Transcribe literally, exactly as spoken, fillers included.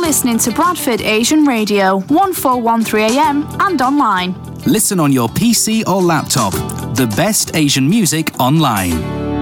listening to Bradford Asian Radio, one four one three A M and online. Listen on your P C or laptop. The best Asian music online.